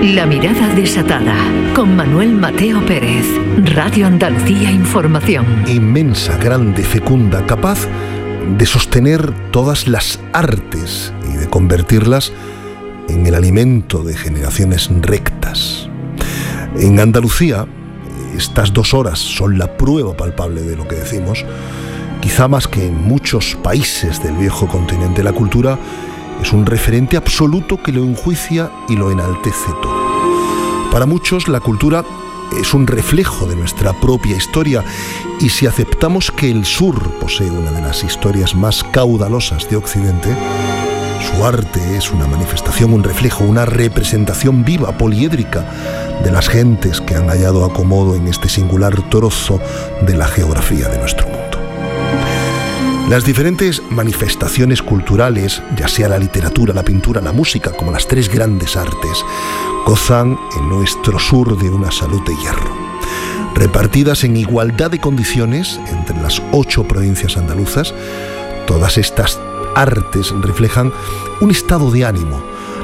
La mirada desatada, con Manuel Mateo Pérez, Radio Andalucía Información. Inmensa, grande, fecunda, capaz de sostener todas las artes y de convertirlas en el alimento de generaciones rectas. En Andalucía, estas 2 horas son la prueba palpable de lo que decimos. Quizá más que en muchos países del viejo continente, la cultura es un referente absoluto que lo enjuicia y lo enaltece todo. Para muchos, la cultura es un reflejo de nuestra propia historia, y si aceptamos que el sur posee una de las historias más caudalosas de Occidente, su arte es una manifestación, un reflejo, una representación viva, poliédrica, de las gentes que han hallado acomodo en este singular trozo de la geografía de nuestro mundo. Las diferentes manifestaciones culturales, ya sea la literatura, la pintura, la música, como las 3 grandes artes, gozan en nuestro sur de una salud de hierro. Repartidas en igualdad de condiciones entre las 8 provincias andaluzas, todas estas artes reflejan un estado de ánimo